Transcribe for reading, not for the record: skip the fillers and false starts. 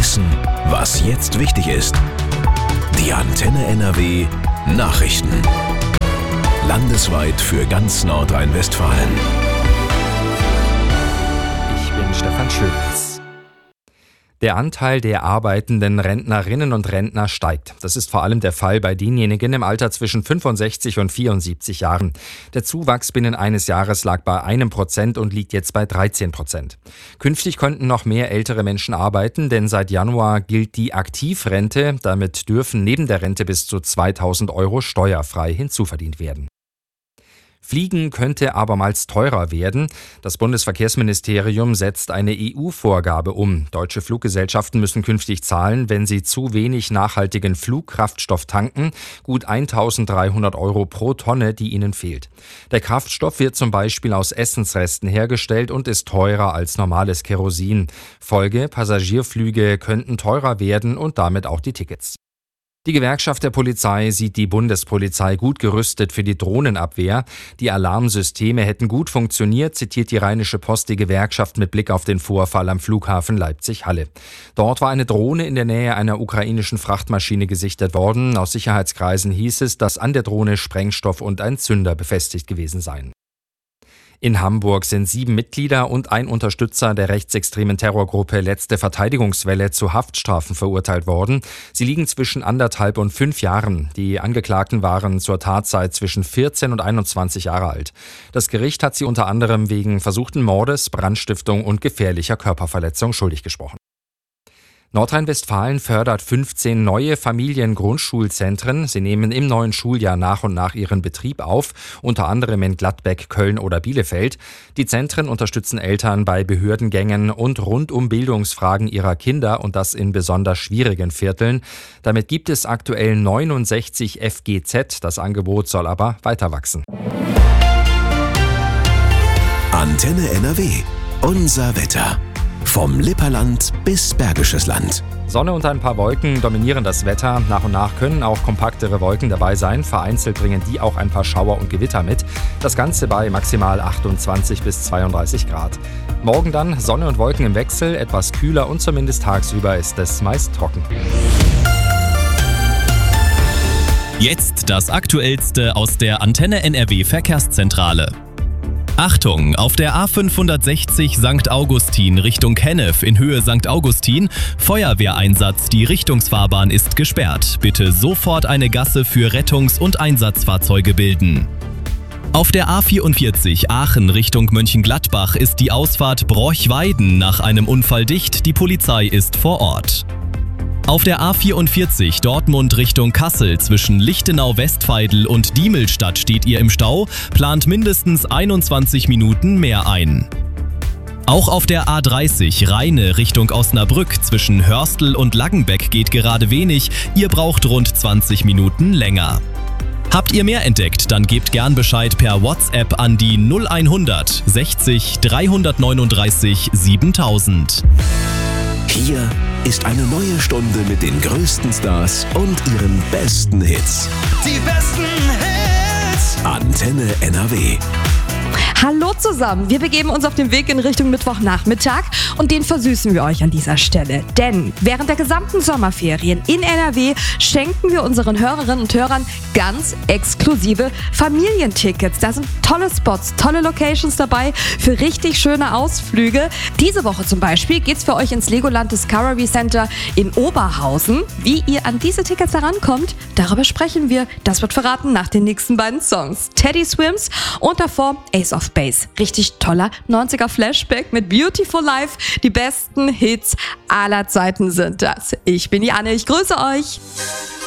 wissen, was jetzt wichtig ist. Die Antenne NRW Nachrichten. Landesweit für ganz Nordrhein-Westfalen. Ich bin Stefan Schulz. Der Anteil der arbeitenden Rentnerinnen und Rentner steigt. Das ist vor allem der Fall bei denjenigen im Alter zwischen 65 und 74 Jahren. Der Zuwachs binnen eines Jahres lag bei 1% und liegt jetzt bei 13%. Künftig könnten noch mehr ältere Menschen arbeiten, denn seit Januar gilt die Aktivrente. Damit dürfen neben der Rente bis zu 2.000 € steuerfrei hinzuverdient werden. Fliegen könnte abermals teurer werden. Das Bundesverkehrsministerium setzt eine EU-Vorgabe um. Deutsche Fluggesellschaften müssen künftig zahlen, wenn sie zu wenig nachhaltigen Flugkraftstoff tanken. Gut 1.300 € pro Tonne, die ihnen fehlt. Der Kraftstoff wird zum Beispiel aus Essensresten hergestellt und ist teurer als normales Kerosin. Folge: Passagierflüge könnten teurer werden und damit auch die Tickets. Die Gewerkschaft der Polizei sieht die Bundespolizei gut gerüstet für die Drohnenabwehr. Die Alarmsysteme hätten gut funktioniert, zitiert die Rheinische Post die Gewerkschaft mit Blick auf den Vorfall am Flughafen Leipzig-Halle. Dort war eine Drohne in der Nähe einer ukrainischen Frachtmaschine gesichtet worden. Aus Sicherheitskreisen hieß es, dass an der Drohne Sprengstoff und ein Zünder befestigt gewesen seien. In Hamburg sind 7 Mitglieder und ein Unterstützer der rechtsextremen Terrorgruppe Letzte Verteidigungswelle zu Haftstrafen verurteilt worden. Sie liegen zwischen 1,5 und 5 Jahren. Die Angeklagten waren zur Tatzeit zwischen 14 und 21 Jahre alt. Das Gericht hat sie unter anderem wegen versuchten Mordes, Brandstiftung und gefährlicher Körperverletzung schuldig gesprochen. Nordrhein-Westfalen fördert 15 neue Familiengrundschulzentren. Sie nehmen im neuen Schuljahr nach und nach ihren Betrieb auf, unter anderem in Gladbeck, Köln oder Bielefeld. Die Zentren unterstützen Eltern bei Behördengängen und rund um Bildungsfragen ihrer Kinder und das in besonders schwierigen Vierteln. Damit gibt es aktuell 69 FGZ. Das Angebot soll aber weiter wachsen. Antenne NRW. Unser Wetter. Vom Lipperland bis Bergisches Land. Sonne und ein paar Wolken dominieren das Wetter. Nach und nach können auch kompaktere Wolken dabei sein. Vereinzelt bringen die auch ein paar Schauer und Gewitter mit. Das Ganze bei maximal 28 bis 32 Grad. Morgen dann Sonne und Wolken im Wechsel, etwas kühler und zumindest tagsüber ist es meist trocken. Jetzt das Aktuellste aus der Antenne NRW Verkehrszentrale. Achtung, auf der A560 St. Augustin Richtung Hennef in Höhe St. Augustin, Feuerwehreinsatz, die Richtungsfahrbahn ist gesperrt. Bitte sofort eine Gasse für Rettungs- und Einsatzfahrzeuge bilden. Auf der A44 Aachen Richtung Mönchengladbach ist die Ausfahrt Brochweiden nach einem Unfall dicht, die Polizei ist vor Ort. Auf der A44 Dortmund Richtung Kassel zwischen Lichtenau-Westveidel und Diemelstadt steht ihr im Stau, plant mindestens 21 Minuten mehr ein. Auch auf der A30 Rheine Richtung Osnabrück zwischen Hörstel und Laggenbeck geht gerade wenig, ihr braucht rund 20 Minuten länger. Habt ihr mehr entdeckt, dann gebt gern Bescheid per WhatsApp an die 0100 60 339 7000. Hier ist eine neue Stunde mit den größten Stars und ihren besten Hits. Die besten Hits. Antenne NRW. Hallo zusammen, wir begeben uns auf den Weg in Richtung Mittwochnachmittag und den versüßen wir euch an dieser Stelle. Denn während der gesamten Sommerferien in NRW schenken wir unseren Hörerinnen und Hörern ganz exklusive Familientickets. Da sind tolle Spots, tolle Locations dabei für richtig schöne Ausflüge. Diese Woche zum Beispiel geht's für euch ins Legoland Discovery Center in Oberhausen. Wie ihr an diese Tickets herankommt, darüber sprechen wir. Das wird verraten nach den nächsten beiden Songs. Teddy Swims und davor Ace of Base. Richtig toller 90er Flashback mit Beautiful Life. Die besten Hits aller Zeiten sind das. Ich bin die Anne, ich grüße euch.